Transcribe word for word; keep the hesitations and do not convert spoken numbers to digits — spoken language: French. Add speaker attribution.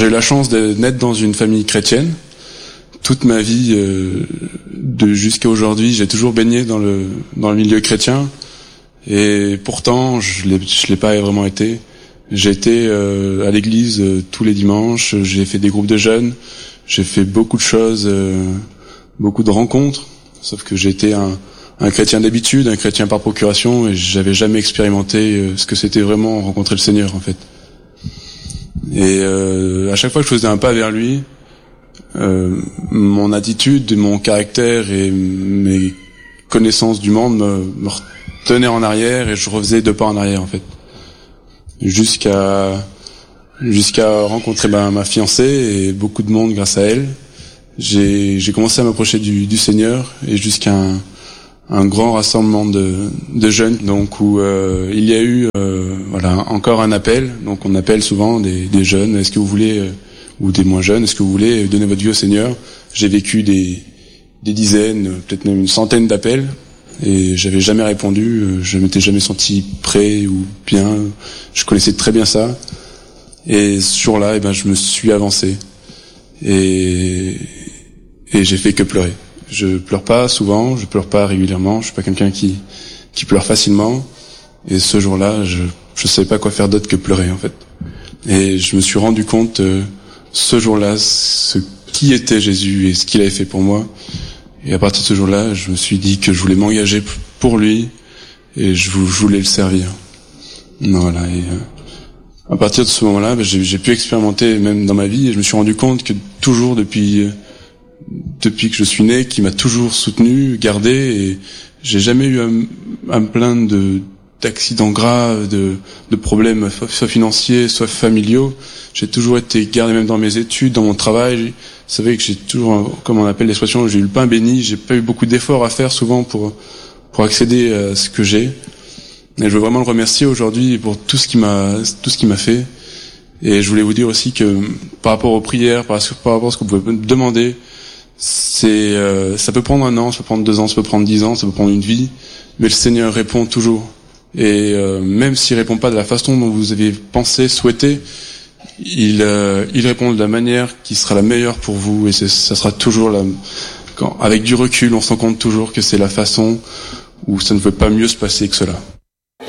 Speaker 1: J'ai eu la chance de naître dans une famille chrétienne. Toute ma vie, euh, de jusqu'à aujourd'hui, j'ai toujours baigné dans le dans le milieu chrétien. Et pourtant, je l'ai, je l'ai pas vraiment été. J'ai été euh, à l'église euh, tous les dimanches. J'ai fait des groupes de jeunes. J'ai fait beaucoup de choses, euh, beaucoup de rencontres. Sauf que j'étais un, un chrétien d'habitude, un chrétien par procuration, et j'avais jamais expérimenté euh, ce que c'était vraiment rencontrer le Seigneur, en fait. Et euh, à chaque fois que je faisais un pas vers lui, euh, mon attitude, mon caractère et mes connaissances du monde me, me retenaient en arrière, et je refaisais deux pas en arrière, en fait. Jusqu'à jusqu'à rencontrer ma, ma fiancée et beaucoup de monde grâce à elle. J'ai, j'ai commencé à m'approcher du, du Seigneur, et jusqu'à un, un grand rassemblement de, de jeunes, donc où euh, il y a eu euh, voilà encore un appel. Donc on appelle souvent des, des jeunes. Est-ce que vous voulez euh, ou des moins jeunes, est-ce que vous voulez donner votre vie au Seigneur? J'ai vécu des des dizaines, peut-être même une centaine d'appels, et j'avais jamais répondu. Je m'étais jamais senti prêt ou bien. Je connaissais très bien ça. Et ce jour-là, eh ben, je me suis avancé. Et, et j'ai fait que pleurer. Je pleure pas souvent, je pleure pas régulièrement, je suis pas quelqu'un qui, qui pleure facilement. Et ce jour-là, je, je savais pas quoi faire d'autre que pleurer, en fait. Et je me suis rendu compte, euh, ce jour-là, ce qui était Jésus et ce qu'il avait fait pour moi. Et à partir de ce jour-là, je me suis dit que je voulais m'engager pour lui, et je voulais le servir. Voilà. Et, euh, à partir de ce moment-là, ben, j'ai, j'ai pu expérimenter même dans ma vie, et je me suis rendu compte que toujours depuis depuis que je suis né, qui m'a toujours soutenu, gardé, et j'ai jamais eu à, m- à me plaindre de d'accidents graves, de de problèmes soit financiers, soit familiaux. J'ai toujours été gardé, même dans mes études, dans mon travail. Vous savez que j'ai toujours, comme on appelle l'expression, j'ai eu le pain béni. J'ai pas eu beaucoup d'efforts à faire souvent pour pour accéder à ce que j'ai. Et je veux vraiment le remercier aujourd'hui pour tout ce qu'il m'a, tout ce qu'il m'a fait. Et je voulais vous dire aussi que par rapport aux prières, par rapport à ce que vous pouvez me demander, c'est, euh, ça peut prendre un an, ça peut prendre deux ans, ça peut prendre dix ans, ça peut prendre une vie, mais le Seigneur répond toujours. Et euh, même s'il répond pas de la façon dont vous avez pensé, souhaité, il, euh, il répond de la manière qui sera la meilleure pour vous. Et c'est, ça sera toujours la, quand, avec du recul, on se rend compte toujours que c'est la façon où ça ne peut pas mieux se passer que cela.